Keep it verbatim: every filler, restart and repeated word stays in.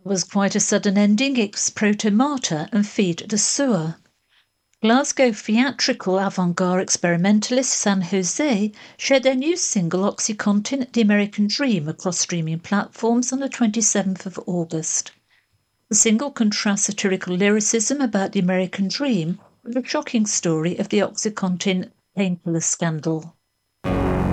was quite a sudden ending ex protomata and feed the sewer. Glasgow theatrical avant-garde experimentalist San Jose shared their new single OxyContin, The American Dream, across streaming platforms on the twenty-seventh of August. The single contrasts satirical lyricism about the American dream with a shocking story of the OxyContin painkiller scandal.